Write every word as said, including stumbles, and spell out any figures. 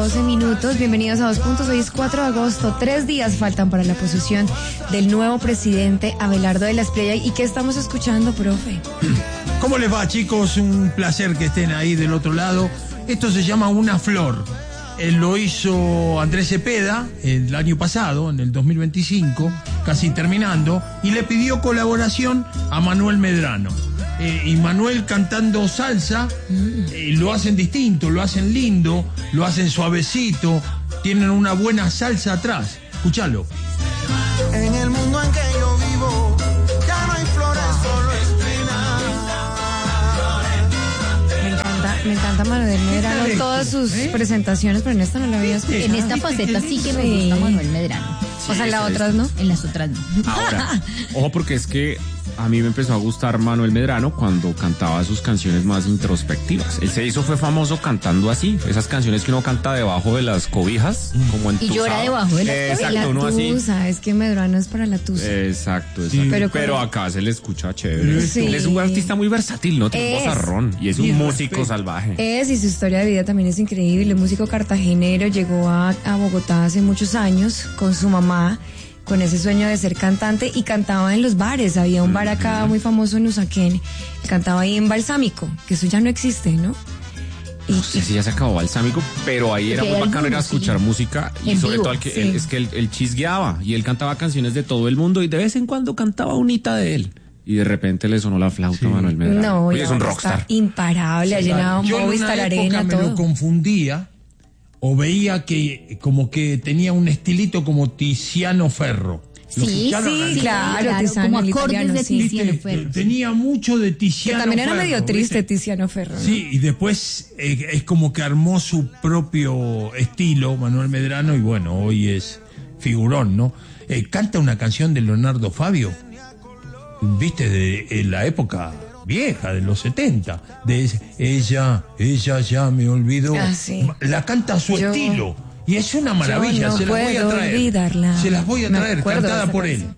doce minutos. Bienvenidos a Dos Puntos. Hoy es cuatro de agosto. Tres días faltan para la posesión del nuevo presidente Abelardo de la Espriella. ¿Y qué estamos escuchando, profe? ¿Cómo les va, chicos? Un placer que estén ahí del otro lado. Esto se llama Una Flor. Eh, lo hizo Andrés Cepeda el año pasado, en el dos mil veinticinco, casi terminando, y le pidió colaboración a Manuel Medrano. Eh, y Manuel cantando salsa, eh, lo hacen distinto, lo hacen lindo, lo hacen suavecito, tienen una buena salsa atrás. Escuchalo. En el mundo en que yo vivo, ya no hay flores, solo espinas. Me encanta, me encanta Manuel Medrano, todas sus ¿Eh? presentaciones, pero en esta no la había escuchado. En esta faceta sí que me gusta Manuel Medrano. Sí, o sea, en las otras no. En las otras no. Ahora, ojo, porque es que a mí me empezó a gustar Manuel Medrano cuando cantaba sus canciones más introspectivas. Él se hizo, fue famoso cantando así, esas canciones que uno canta debajo de las cobijas, como en Y llora debajo de las cobijas. Exacto, la uno así. tusa, es que Medrano es para la tusa. Exacto, exacto. Sí. Pero, Pero, acá se le escucha chévere. Sí. Él es un artista muy versátil, ¿no? Tiene un Es. vozarrón y es un Y músico respeto. salvaje. Es, y su historia de vida también es increíble. Músico cartagenero, llegó a, a Bogotá hace muchos años con su mamá, con ese sueño de ser cantante, y cantaba en los bares. Había un bar acá muy famoso en Usaquén, cantaba ahí en Balsámico, que eso ya no existe, ¿no? Y, No sé si ya se acabó Balsámico, pero ahí era Sí, muy hay bacano, era algunos, escuchar sí. música y En sobre vivo, todo el que, sí. él, es que él, él chisgueaba y él cantaba canciones de todo el mundo y de vez en cuando cantaba unita de él. Y de repente le sonó la flauta a Manuel Medrano. no, Oye, y es un ahora rockstar. está imparable, ha llenado Yo en Movistar una época Arena, me todo. lo confundía o veía que como que tenía un estilito como Tiziano Ferro. ¿Lo Sí, escucharon sí, antes? claro, Tiziano, como el acordes italiano, de sí. Tiziano ¿Viste? Ferro. Tenía mucho de Que Tiziano también era Ferro, medio triste ¿viste? Tiziano Ferro, ¿no? Sí, y después eh, es como que armó su propio estilo, Manuel Medrano, y bueno, hoy es figurón, ¿no? Eh, canta una canción de Leonardo Fabio, viste, de, de la época vieja, de los setenta, de ese, ella, ella ya me olvidó. Ah, sí. La canta a su Yo- estilo, y es una maravilla, yo no se las voy a puedo traer. olvidarla. Se las voy a Me traer, acuerdo de cantada esa por canción. él.